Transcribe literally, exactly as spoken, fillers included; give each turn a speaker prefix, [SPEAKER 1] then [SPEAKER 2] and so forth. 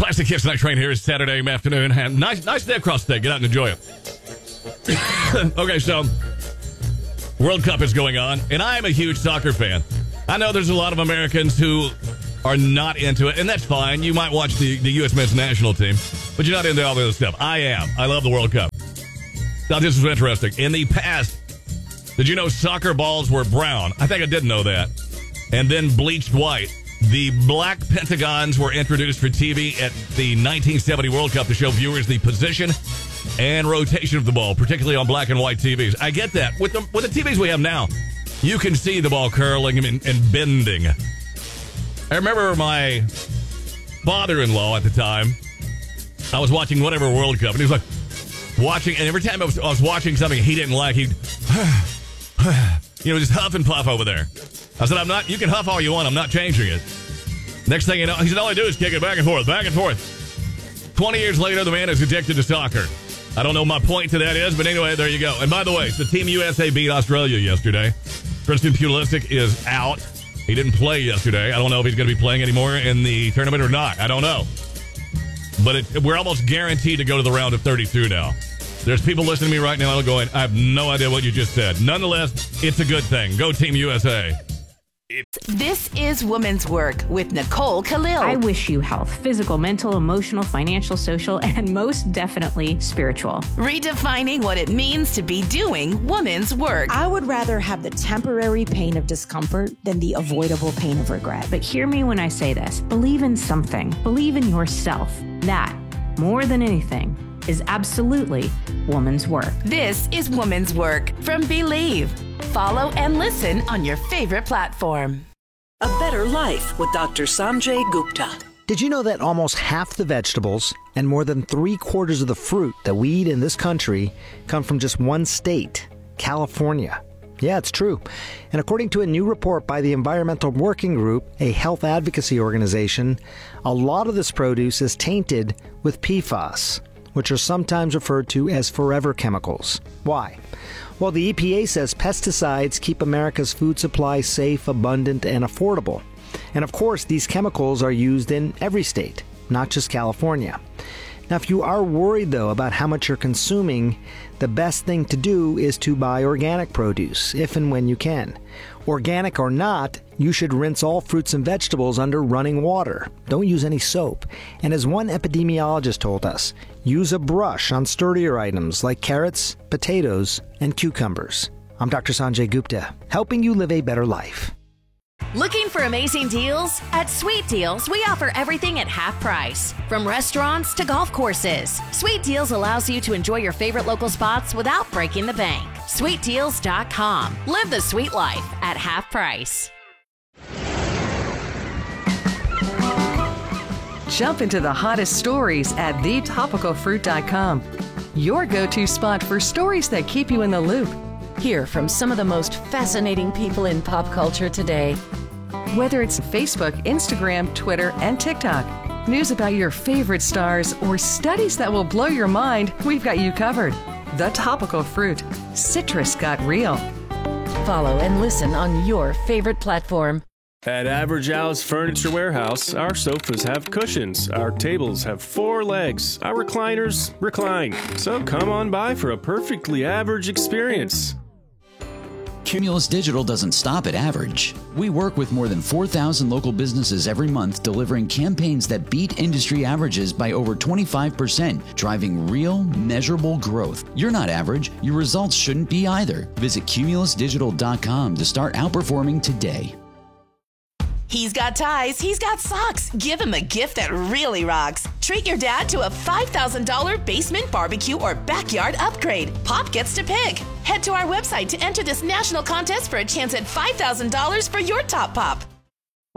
[SPEAKER 1] Classic Hits Night Train here is Saturday afternoon. And nice, nice day across the state. Get out and enjoy it. Okay, so World Cup is going on, and I am a huge soccer fan. I know there's a lot of Americans who are not into it, and that's fine. You might watch the, the U S men's national team, but you're not into all the other stuff. I am. I love the World Cup. Now, this is interesting. In the past, did you know soccer balls were brown? I think I did know that. And then bleached white. The black pentagons were introduced for T V at the nineteen seventy World Cup to show viewers the position and rotation of the ball, particularly on black and white T Vs. I get that. With the, with the T Vs we have now, you can see the ball curling and, and bending. I remember my father-in-law at the time, I was watching whatever World Cup, and he was like, watching, and every time I was, I was watching something he didn't like, he'd, you know, just huff and puff over there. I said, I'm not, you can huff all you want, I'm not changing it. Next thing you know, he said, all I do is kick it back and forth, back and forth. twenty years later, the man is addicted to soccer. I don't know what my point to that is, but anyway, there you go. And by the way, the Team U S A beat Australia yesterday. Christian Pulisic is out. He didn't play yesterday. I don't know if he's going to be playing anymore in the tournament or not. I don't know. But it, we're almost guaranteed to go to the round of thirty-two now. There's people listening to me right now going, I have no idea what you just said. Nonetheless, it's a good thing. Go Team U S A.
[SPEAKER 2] This is Woman's Work with Nicole Khalil.
[SPEAKER 3] I wish you health, physical, mental, emotional, financial, social, and most definitely spiritual.
[SPEAKER 2] Redefining what it means to be doing woman's work.
[SPEAKER 4] I would rather have the temporary pain of discomfort than the avoidable pain of regret.
[SPEAKER 3] But hear me when I say this. Believe in something. Believe in yourself. That, more than anything, is absolutely woman's work.
[SPEAKER 2] This is Woman's Work from Believe. Follow and listen on your favorite platform.
[SPEAKER 5] A Better Life with Doctor Sanjay Gupta.
[SPEAKER 6] Did you know that almost half the vegetables and more than three quarters of the fruit that we eat in this country come from just one state, California? Yeah, it's true. And according to a new report by the Environmental Working Group, a health advocacy organization, a lot of this produce is tainted with P FAS, which are sometimes referred to as forever chemicals. Why? Well, the E P A says pesticides keep America's food supply safe, abundant, and affordable. And of course, these chemicals are used in every state, not just California. Now, if you are worried, though, about how much you're consuming, the best thing to do is to buy organic produce, if and when you can. Organic or not, you should rinse all fruits and vegetables under running water. Don't use any soap. And as one epidemiologist told us, use a brush on sturdier items like carrots, potatoes, and cucumbers. I'm Doctor Sanjay Gupta, helping you live a better life.
[SPEAKER 2] Looking for amazing deals? At Sweet Deals, we offer everything at half price. From restaurants to golf courses, Sweet Deals allows you to enjoy your favorite local spots without breaking the bank. sweet deals dot com. Live the sweet life at half price.
[SPEAKER 7] Jump into the hottest stories at the topical fruit dot com. Your go-to spot for stories that keep you in the loop.
[SPEAKER 8] Hear from some of the most fascinating people in pop culture today.
[SPEAKER 7] Whether it's Facebook, Instagram, Twitter, and TikTok, news about your favorite stars, or studies that will blow your mind, we've got you covered. The Topical Fruit. Citrus got real.
[SPEAKER 8] Follow and listen on your favorite platform.
[SPEAKER 9] At Average Al's Furniture Warehouse, our sofas have cushions, our tables have four legs, our recliners recline. So come on by for a perfectly average experience.
[SPEAKER 10] Cumulus Digital doesn't stop at average. We work with more than four thousand local businesses every month, delivering campaigns that beat industry averages by over twenty-five percent, driving real, measurable growth. You're not average. Your results shouldn't be either. Visit cumulus digital dot com to start outperforming today.
[SPEAKER 2] He's got ties, he's got socks. Give him a gift that really rocks. Treat your dad to a five thousand dollars basement barbecue or backyard upgrade. Pop gets to pick. Head to our website to enter this national contest for a chance at five thousand dollars for your top pop.